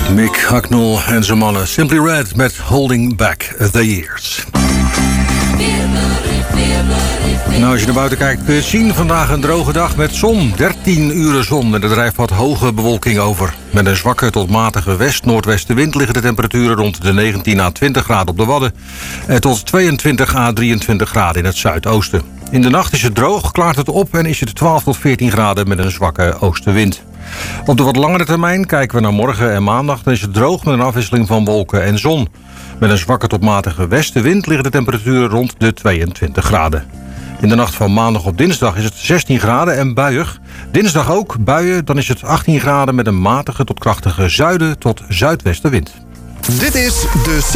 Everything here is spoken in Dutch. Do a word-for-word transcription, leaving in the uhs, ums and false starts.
Mick Hucknall en zijn mannen. Simply Red met Holding Back the Years. Nou, als je naar buiten kijkt kun je het zien. Vandaag een droge dag met zon. dertien uren zon en er drijft wat hoge bewolking over. Met een zwakke tot matige west-noordwestenwind liggen de temperaturen rond de negentien à twintig graden op de Wadden. En tot tweeëntwintig à drieëntwintig graden in het zuidoosten. In de nacht is het droog, klaart het op en is het twaalf tot veertien graden met een zwakke oostenwind. Op de wat langere termijn kijken we naar morgen en maandag. Dan is het droog met een afwisseling van wolken en zon. Met een zwakke tot matige westenwind liggen de temperaturen rond de tweeëntwintig graden. In de nacht van maandag op dinsdag is het zestien graden en buiig. Dinsdag ook buien, dan is het achttien graden met een matige tot krachtige zuiden tot zuidwestenwind. Dit is de